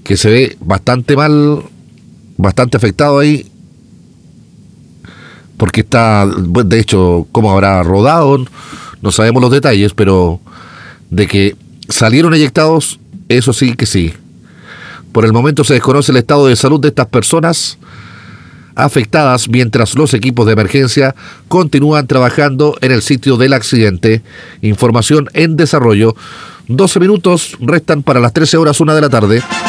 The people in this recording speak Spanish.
que se ve bastante mal, bastante afectado ahí, porque está, bueno, de hecho, cómo habrá rodado, no sabemos los detalles, pero de que salieron eyectados, eso sí que sí. Por el momento se desconoce el estado de salud de estas personas afectadas mientras los equipos de emergencia continúan trabajando en el sitio del accidente. Información en desarrollo. 12 minutos restan para las 13 horas 1 de la tarde.